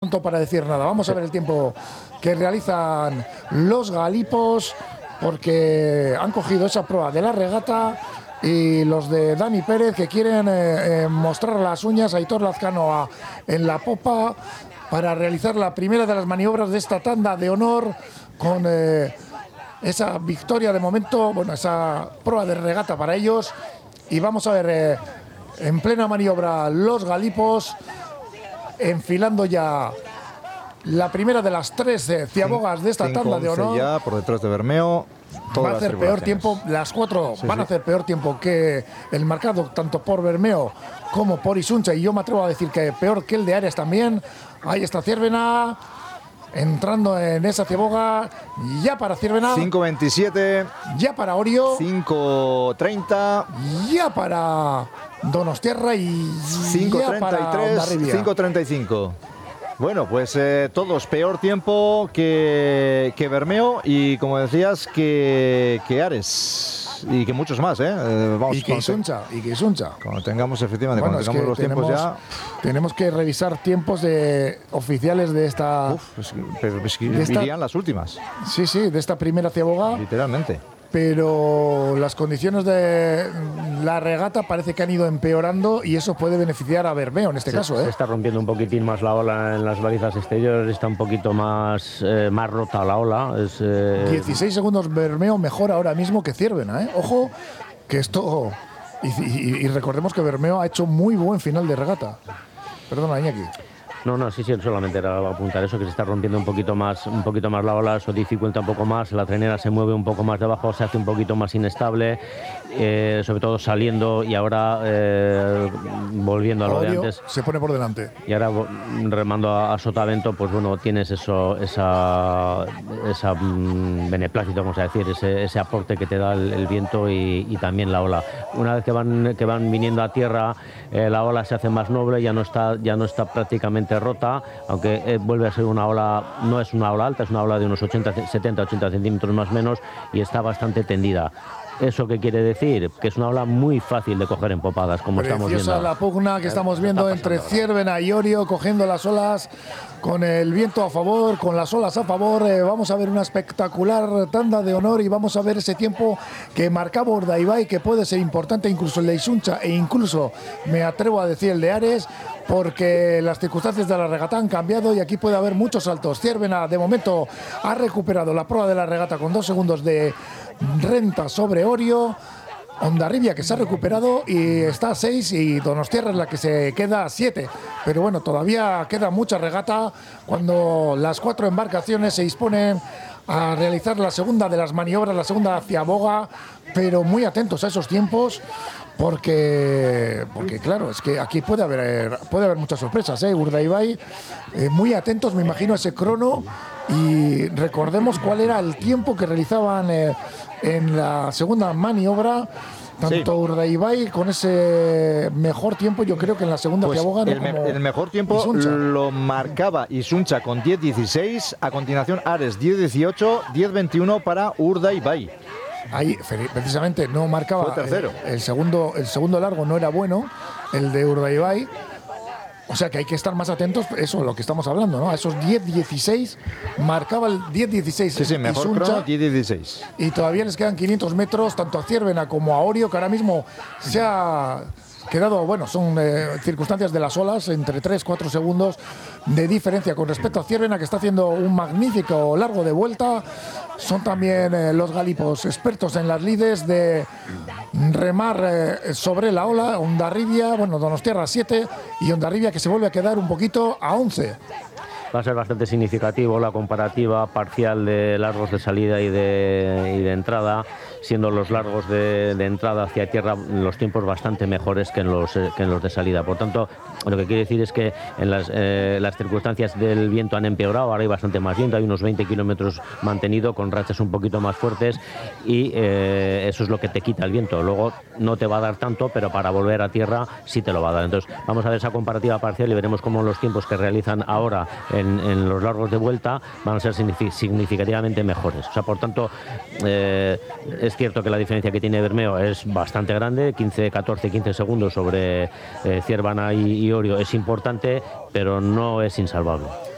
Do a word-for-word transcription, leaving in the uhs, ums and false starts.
pronto para decir nada. Vamos a ver el tiempo que realizan los galipos, porque han cogido esa prueba de la regata y los de Dani Pérez, que quieren eh, eh, mostrar las uñas a Aitor Lazcano a, en la popa para realizar la primera de las maniobras de esta tanda de honor con eh, esa victoria de momento, bueno, esa prueba de regata para ellos. Y vamos a ver eh, en plena maniobra los galipos enfilando ya la primera de las tres eh, ciabogas de esta cinco, tanda de honor. Ya por detrás de Bermeo. Va a hacer peor tiempo, las cuatro sí, van sí. a hacer peor tiempo que el marcado tanto por Bermeo como por Isuncha, y yo me atrevo a decir que peor que el de Ares también. Ahí está Ciervena entrando en esa ciaboga, ya para Ciervena. cinco veintisiete. Ya para Orio. cinco treinta. Ya para Donostiarra y cinco treinta y tres. cinco treinta y cinco. Bueno, pues eh, todos peor tiempo que, que Bermeo y, como decías, que, que Ares y que muchos más, ¿eh? eh vamos, y que Isuncha, y que Isuncha. Cuando tengamos, efectivamente, bueno, cuando tengamos los tenemos, tiempos ya... Tenemos que revisar tiempos de oficiales de esta... Uf, es, pero es que irían esta, las últimas. Sí, sí, de esta primera ciaboga. Literalmente. Pero las condiciones de la regata parece que han ido empeorando y eso puede beneficiar a Bermeo en este se, caso. ¿eh? Se está rompiendo un poquitín más la ola en las balizas exteriores, está un poquito más, eh, más rota la ola. Es, eh... dieciséis segundos Bermeo mejor ahora mismo que Ciervena. ¿eh? Ojo, que esto... Y, y, y recordemos que Bermeo ha hecho muy buen final de regata. Perdona, Iñaki. No, no, sí, sí, solamente era apuntar eso, que se está rompiendo un poquito más, un poquito más la ola, eso dificulta un poco más, la trenera se mueve un poco más debajo, se hace un poquito más inestable, eh, sobre todo saliendo y ahora eh, volviendo a lo Orio de antes. Se pone por delante. Y ahora remando a, a sotavento, pues bueno, tienes eso, esa, esa mmm, beneplácito, vamos a decir, ese, ese aporte que te da el, el viento y, y también la ola. Una vez que van, que van viniendo a tierra, eh, la ola se hace más noble, ya no está, ya no está prácticamente rota, aunque eh, vuelve a ser una ola, no es una ola alta, es una ola de unos ochenta, setenta, ochenta centímetros más o menos y está bastante tendida. ¿Eso qué quiere decir? Que es una ola muy fácil de coger en popadas, como Preciosa estamos viendo. La pugna que estamos viendo entre Ciervena y Orio, cogiendo las olas con el viento a favor, con las olas a favor. Eh, vamos a ver una espectacular tanda de honor y vamos a ver ese tiempo que marcaba Urdaibai, que puede ser importante, incluso el de Isuncha e incluso, me atrevo a decir, el de Ares, porque las circunstancias de la regata han cambiado y aquí puede haber muchos saltos. Ciervena, de momento, ha recuperado la prueba de la regata con dos segundos de renta sobre Orio. Hondarribia, que se ha recuperado y está a seis, y Donostiarra es la que se queda a siete. Pero bueno, todavía queda mucha regata cuando las cuatro embarcaciones se disponen a realizar la segunda de las maniobras, la segunda ciaboga, pero muy atentos a esos tiempos. Porque, porque claro, es que aquí puede haber, puede haber muchas sorpresas, ¿eh? Urdaibai, eh, muy atentos, me imagino, a ese crono. Y recordemos cuál era el tiempo que realizaban eh, en la segunda maniobra, tanto sí. Urdaibai con ese mejor tiempo, yo creo que en la segunda pues ciaboga. El, ¿no? me, el mejor tiempo Isuncha lo marcaba Isuncha con diez dieciséis, a continuación Ares diez dieciocho, diez veintiuno para Urdaibai. Ahí precisamente no marcaba. Fue tercero. El, el segundo el segundo largo no era bueno, el de Urdaibai. O sea que hay que estar más atentos, eso es lo que estamos hablando, ¿no? A esos diez dieciséis, marcaba el diez dieciséis. Sí, sí, mejor Isuncha, crono, diez dieciséis. Y todavía les quedan quinientos metros, tanto a Ciervena como a Orio, que ahora mismo se ha quedado, bueno, son eh, circunstancias de las olas, entre tres cuatro segundos de diferencia con respecto a Ciervena, que está haciendo un magnífico largo de vuelta. Son también eh, los galipos expertos en las lides de remar eh, sobre la ola. Hondarribia, bueno, Donostiarra siete y Hondarribia, que se vuelve a quedar un poquito a once. Va a ser bastante significativo la comparativa parcial de largos de salida y de, y de entrada, siendo los largos de, de entrada hacia tierra los tiempos bastante mejores que en los, que en los de salida. Por tanto, lo que quiere decir es que en las, eh, las circunstancias del viento han empeorado, ahora hay bastante más viento, hay unos veinte kilómetros mantenido con rachas un poquito más fuertes y eh, eso es lo que te quita el viento. Luego no te va a dar tanto, pero para volver a tierra sí te lo va a dar. Entonces vamos a ver esa comparativa parcial y veremos cómo los tiempos que realizan ahora en, en los largos de vuelta van a ser significativamente mejores. O sea, por tanto, eh, es cierto que la diferencia que tiene Bermeo es bastante grande, quince, catorce, quince segundos sobre eh, Ciervena y, y Orio es importante, pero no es insalvable.